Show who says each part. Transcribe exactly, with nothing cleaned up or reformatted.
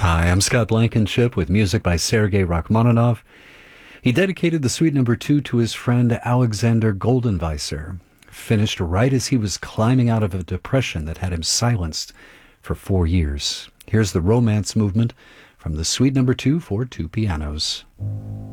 Speaker 1: Hi, I'm Scott Blankenship with music by Sergei Rachmaninoff. He dedicated the Suite Number Two to his friend Alexander Goldenweiser, finished right as he was climbing out of a depression that had him silenced for four years. Here's the Romance movement from the Suite Number Two for two pianos.